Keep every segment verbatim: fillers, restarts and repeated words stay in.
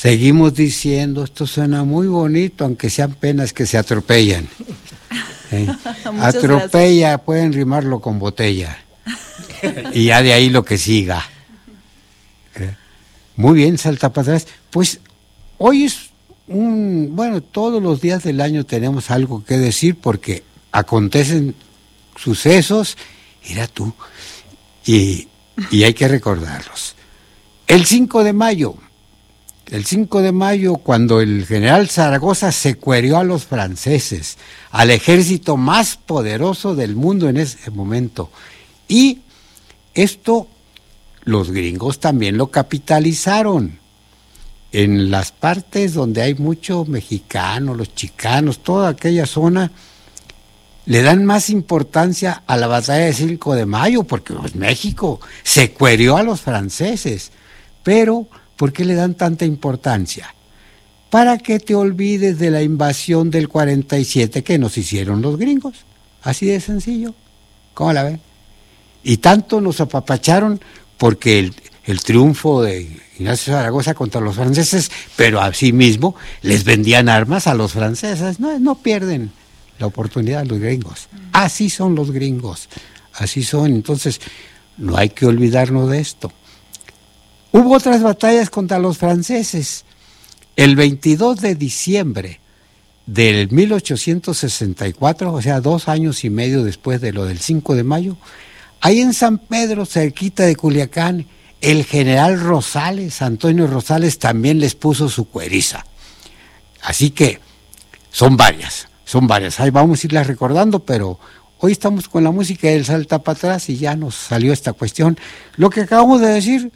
seguimos diciendo, esto suena muy bonito, aunque sean penas que se atropellan. ¿Eh? Atropella, gracias. Pueden rimarlo con botella. Y ya de ahí lo que siga. ¿Eh? Muy bien, salta para atrás. Pues hoy es un, bueno, todos los días del año tenemos algo que decir porque acontecen sucesos, era tú, y, y hay que recordarlos. El cinco de mayo, el cinco de mayo, cuando el general Zaragoza secuestró a los franceses, al ejército más poderoso del mundo en ese momento, y esto los gringos también lo capitalizaron. En las partes donde hay mucho mexicano, los chicanos, toda aquella zona, le dan más importancia a la batalla del cinco de mayo, porque pues, México secuestró a los franceses. Pero, ¿por qué le dan tanta importancia? Para que te olvides de la invasión del cuarenta y siete que nos hicieron los gringos. Así de sencillo. ¿Cómo la ven? Y tanto nos apapacharon porque el, el triunfo de Ignacio Zaragoza contra los franceses, pero asimismo les vendían armas a los franceses. No, no pierden la oportunidad los gringos. Así son los gringos. Así son. Entonces, no hay que olvidarnos de esto. Hubo otras batallas contra los franceses. El veintidós de diciembre del mil ochocientos sesenta y cuatro, o sea, dos años y medio después de lo del cinco de mayo, ahí en San Pedro, cerquita de Culiacán, el general Rosales, Antonio Rosales, también les puso su cueriza. Así que son varias, son varias. Ahí vamos a irlas recordando, pero hoy estamos con la música del salta para atrás y ya nos salió esta cuestión. Lo que acabamos de decir,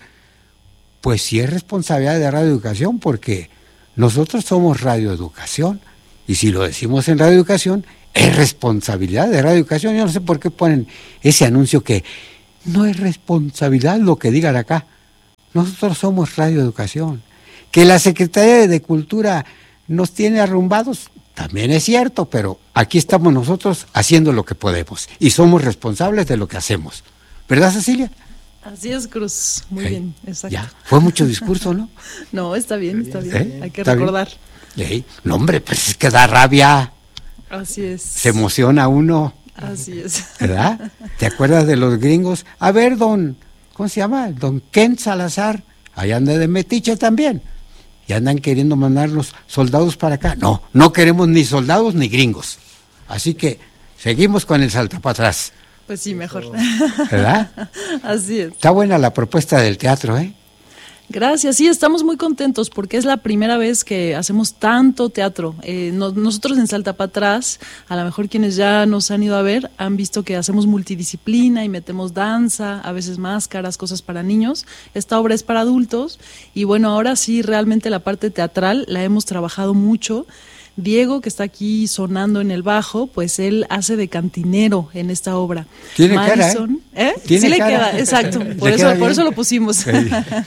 pues sí es responsabilidad de Radio Educación, porque nosotros somos Radio Educación, y si lo decimos en Radio Educación, es responsabilidad de Radio Educación. Yo no sé por qué ponen ese anuncio que no es responsabilidad lo que digan acá. Nosotros somos Radio Educación. Que la Secretaría de Cultura nos tiene arrumbados, también es cierto, pero aquí estamos nosotros haciendo lo que podemos, y somos responsables de lo que hacemos. ¿Verdad, Cecilia? Así es, Cruz. Muy hey, bien, exacto. Ya, fue mucho discurso, ¿no? No, está bien, está bien. ¿Eh? Hay que recordar. Hey, no, hombre, pues es que da rabia. Así es. Se emociona uno. Así es. ¿Verdad? ¿Te acuerdas de los gringos? A ver, don, ¿cómo se llama? Don Ken Salazar, allá anda de metiche también. Y andan queriendo mandarnos soldados para acá. No, no queremos ni soldados ni gringos. Así que seguimos con el salto para atrás. Pues sí, mejor. ¿Verdad? Así es. Está buena la propuesta del teatro, ¿eh? Gracias, sí, estamos muy contentos porque es la primera vez que hacemos tanto teatro. Eh, no, nosotros en Salta para atrás, a lo mejor quienes ya nos han ido a ver, han visto que hacemos multidisciplina y metemos danza, a veces máscaras, cosas para niños. Esta obra es para adultos y bueno, ahora sí, realmente la parte teatral la hemos trabajado mucho. Diego, que está aquí sonando en el bajo, pues él hace de cantinero en esta obra. Tiene Madison, cara, ¿eh? ¿eh? ¿Tiene sí le cara? queda, exacto, por ¿Le eso, queda por eso lo pusimos. Sí.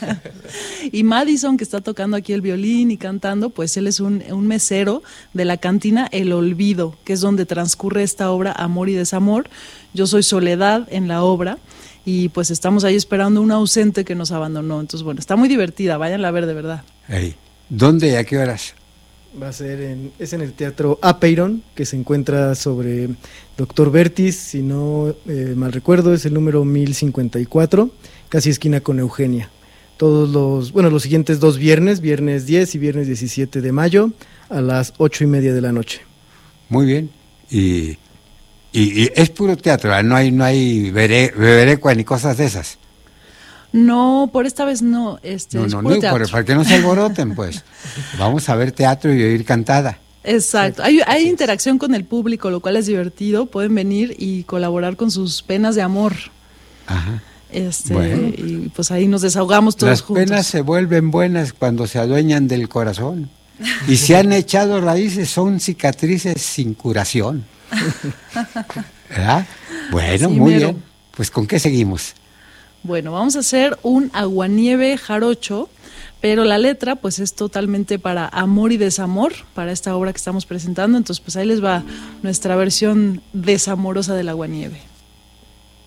Y Madison, que está tocando aquí el violín y cantando, pues él es un, un mesero de la cantina El Olvido, que es donde transcurre esta obra Amor y Desamor. Yo soy Soledad en la obra. Y pues estamos ahí esperando un ausente que nos abandonó. Entonces, bueno, está muy divertida, váyanla a ver de verdad. Hey. ¿Dónde y a qué horas? Va a ser en, es en el Teatro Apeiron, que se encuentra sobre Doctor Vertis, si no eh, mal recuerdo, es el número mil cincuenta y cuatro, casi esquina con Eugenia. Todos los, bueno, los siguientes dos viernes, viernes diez y viernes diecisiete de mayo, a las ocho y media de la noche. Muy bien, y, y, y es puro teatro, no hay, no hay bere, beberecua ni cosas de esas. No, por esta vez no. Este, no, es no, puro no, teatro. por, para que no se alboroten, pues. Vamos a ver teatro y oír cantada. Exacto. Hay, hay interacción con el público, lo cual es divertido. Pueden venir y colaborar con sus penas de amor. Ajá. Este, bueno. Y pues ahí nos desahogamos todos Las juntos. Las penas se vuelven buenas cuando se adueñan del corazón. Y si han echado raíces, son cicatrices sin curación. ¿Verdad? Bueno, sí, muy mero. bien. Pues, ¿con qué seguimos? Bueno, vamos a hacer un aguanieve jarocho, pero la letra pues es totalmente para amor y desamor, para esta obra que estamos presentando. Entonces pues ahí les va nuestra versión desamorosa del aguanieve.